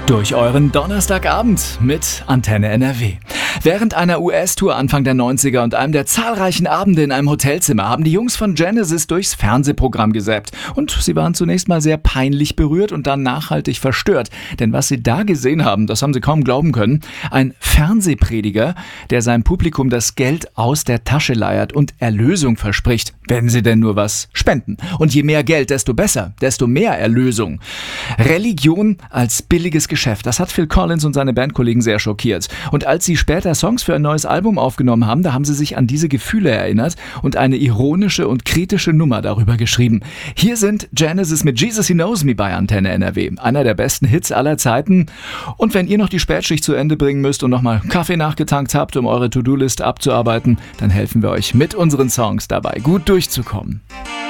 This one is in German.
Durch euren Donnerstagabend mit Antenne NRW. Während einer US-Tour Anfang der 90er und einem der zahlreichen Abende in einem Hotelzimmer haben die Jungs von Genesis durchs Fernsehprogramm gesäppt. Und sie waren zunächst mal sehr peinlich berührt und dann nachhaltig verstört. Denn was sie da gesehen haben, das haben sie kaum glauben können. Ein Fernsehprediger, der seinem Publikum das Geld aus der Tasche leiert und Erlösung verspricht. Wenn sie denn nur was spenden. Und je mehr Geld, desto besser, desto mehr Erlösung. Religion als billiges Geschäft, das hat Phil Collins und seine Bandkollegen sehr schockiert. Und als sie später Songs für ein neues Album aufgenommen haben, da haben sie sich an diese Gefühle erinnert und eine ironische und kritische Nummer darüber geschrieben. Hier sind Genesis mit Jesus He Knows Me bei Antenne NRW. Einer der besten Hits aller Zeiten. Und wenn ihr noch die Spätschicht zu Ende bringen müsst und nochmal Kaffee nachgetankt habt, um eure To-Do-List abzuarbeiten, dann helfen wir euch mit unseren Songs dabei, gut durchzukommen.